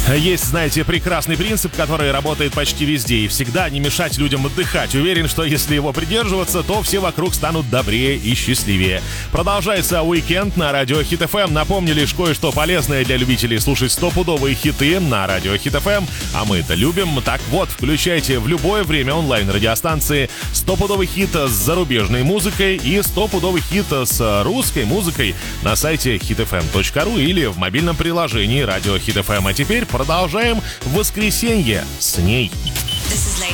Есть, знаете, прекрасный принцип, который работает почти везде, и всегда не мешать людям отдыхать. Уверен, что если его придерживаться, то все вокруг станут добрее и счастливее. Продолжается уикенд на радио Хит ФМ. Напомню лишь кое-что полезное для любителей слушать стопудовые хиты на радио Хит ФМ. А мы это любим. Так вот, включайте в любое время онлайн-радиостанции стопудовый хит с зарубежной музыкой и стопудовый хит с русской музыкой на сайте hitfm.ru или в мобильном приложении радио Хит ФМ. А теперь продолжаем в воскресенье с ней. This is